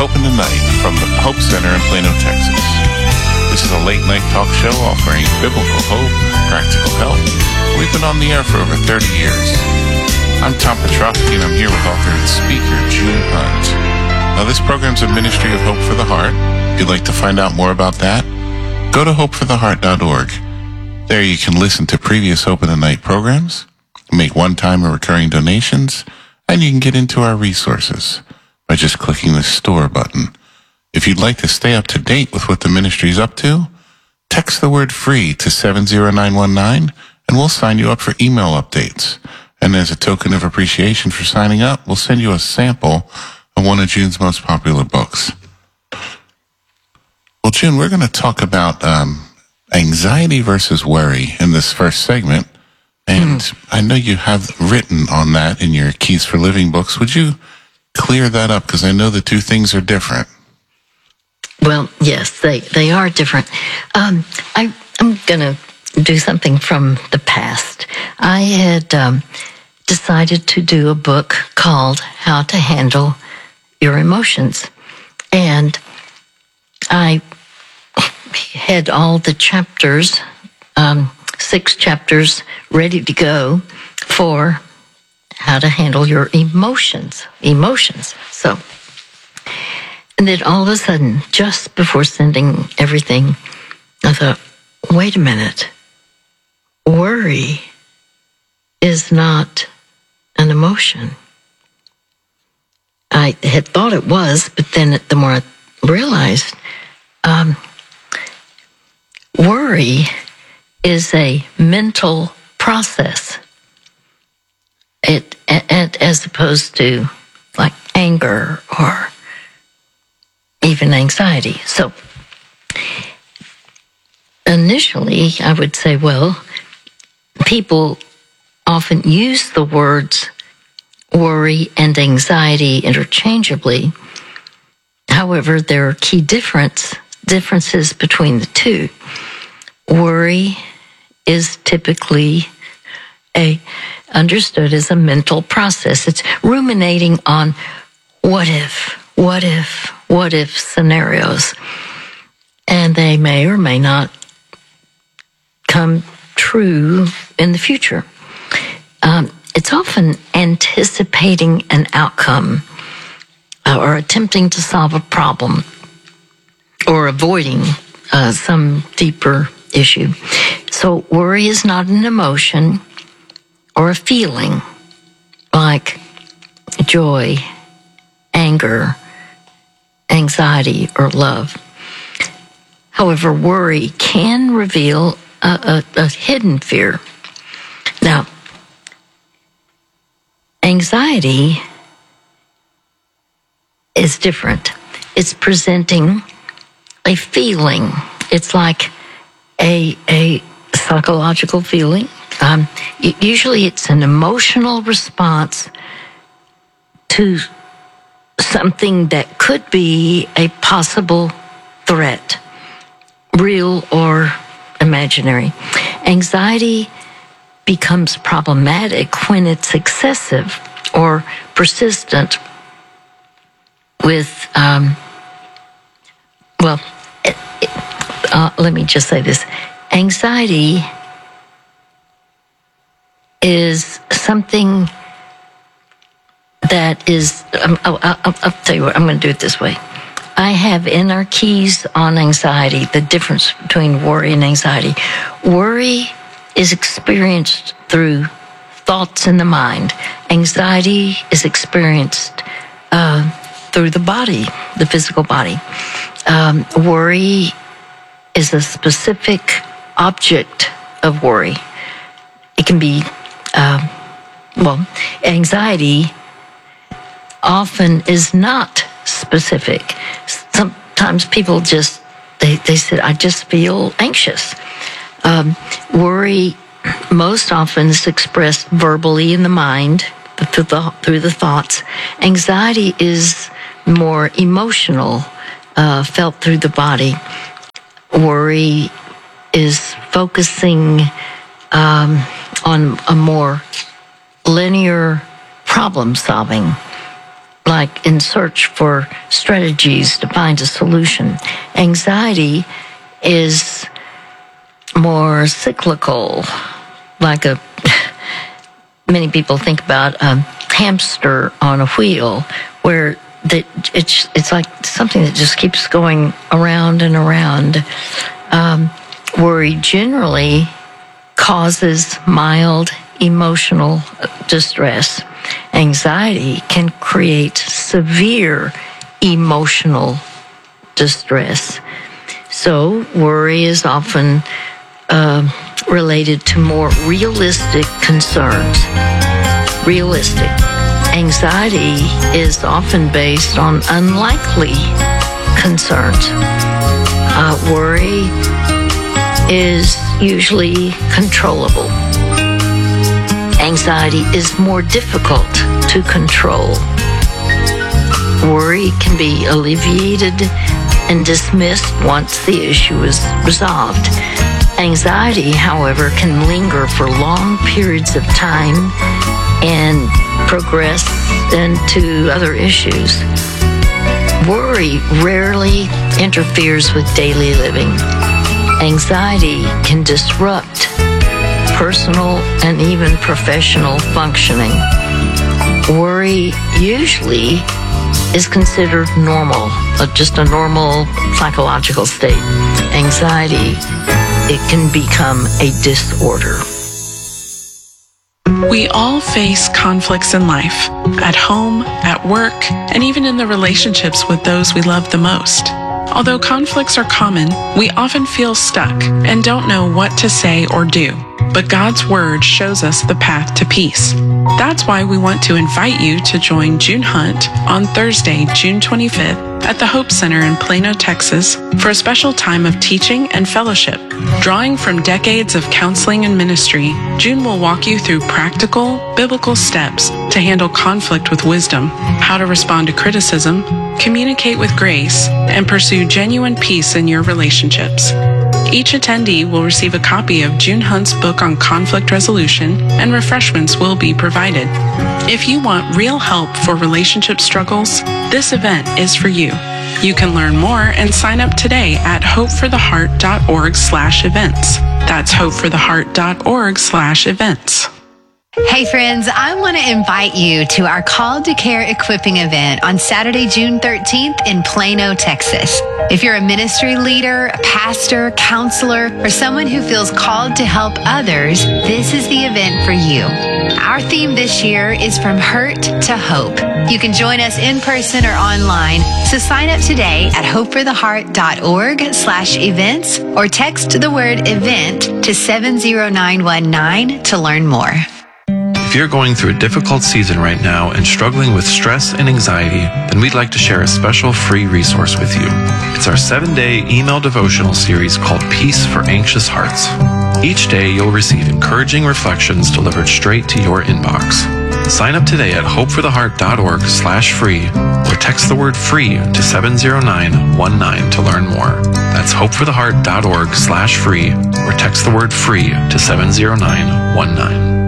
Hope in the Night from the Hope Center in Plano, Texas. This is a late-night talk show offering biblical hope, practical help. We've been on the air for over 30 years. I'm Tom Petrovsky, and I'm here with author and speaker June Hunt. Now, this program's a ministry of Hope for the Heart. If you'd like to find out more about that, go to hopefortheheart.org. There you can listen to previous Hope in the Night programs, make one-time or recurring donations, and you can get into our resources by just clicking the Store button. If you'd like to stay up to date with what the ministry's up to, text the word FREE to 70919, and we'll sign you up for email updates. And as a token of appreciation for signing up, we'll send you a sample of one of June's most popular books. Well, June, we're going to talk about anxiety versus worry in this first segment. And I know you have written on that in your Keys for Living books. Would you clear that up? Because I know the two things are different. Well, yes, they are different. I'm going to do something from the past. I had decided to do a book called How to Handle Your Emotions. And I had all the chapters, 6 chapters, ready to go for how to handle your emotions. So, and then all of a sudden, just before sending everything, I thought, wait a minute. Worry is not an emotion. I had thought it was, but then the more I realized, worry is a mental process. It as opposed to like anger or even anxiety. So initially, I would say, well, people often use the words worry and anxiety interchangeably. However, there are key differences between the two. Worry is typically understood as a mental process. It's ruminating on what if scenarios. And they may or may not come true in the future. It's often anticipating an outcome or attempting to solve a problem or avoiding some deeper issue. So worry is not an emotion or a feeling like joy, anger, anxiety, or love. However, worry can reveal a hidden fear. Now, anxiety is different. It's presenting a feeling. It's like a psychological feeling. Usually it's an emotional response to something that could be a possible threat, real or imaginary. Anxiety becomes problematic when it's excessive or persistent with, let me just say this. Anxiety is something that is, I'll tell you what, I'm going to do it this way. I have in our keys on anxiety, the difference between worry and anxiety. Worry is experienced through thoughts in the mind. Anxiety is experienced through the body, the physical body. Worry is a specific object of worry. It can be, anxiety often is not specific. Sometimes people just, they said, I just feel anxious. Worry most often is expressed verbally in the mind, through the thoughts. Anxiety is more emotional, felt through the body. Worry is focusing on a more linear problem solving, like in search for strategies to find a solution. Anxiety is more cyclical, like many people think about a hamster on a wheel, where it's like something that just keeps going around and around. Worry generally causes mild emotional distress. Anxiety can create severe emotional distress. So worry is often related to more realistic concerns. Realistic. Anxiety is often based on unlikely concerns. Worry is usually controllable. Anxiety is more difficult to control. Worry can be alleviated and dismissed once the issue is resolved. Anxiety, however, can linger for long periods of time and progress into other issues. Worry rarely interferes with daily living. Anxiety can disrupt personal and even professional functioning. Worry usually is considered normal, just a normal psychological state. Anxiety, it can become a disorder. We all face conflicts in life, at home, at work, and even in the relationships with those we love the most. Although conflicts are common, we often feel stuck and don't know what to say or do. But God's Word shows us the path to peace. That's why we want to invite you to join June Hunt on Thursday, June 25th at the Hope Center in Plano, Texas for a special time of teaching and fellowship. Drawing from decades of counseling and ministry, June will walk you through practical, biblical steps to handle conflict with wisdom, how to respond to criticism, communicate with grace, and pursue genuine peace in your relationships. Each attendee will receive a copy of June Hunt's book on conflict resolution, and refreshments will be provided. If you want real help for relationship struggles, this event is for you. You can learn more and sign up today at hopefortheheart.org/events. That's hopefortheheart.org/events. Hey friends, I want to invite you to our Called to Care Equipping event on Saturday, June 13th in Plano, Texas. If you're a ministry leader, a pastor, counselor, or someone who feels called to help others, this is the event for you. Our theme this year is From Hurt to Hope. You can join us in person or online, so sign up today at hopefortheheart.org/events or text the word event to 70919 to learn more. If you're going through a difficult season right now and struggling with stress and anxiety, then we'd like to share a special free resource with you. It's our 7-day email devotional series called Peace for Anxious Hearts. Each day you'll receive encouraging reflections delivered straight to your inbox. Sign up today at hopefortheheart.org/free or text the word free to 70919 to learn more. That's hopefortheheart.org/free or text the word free to 70919.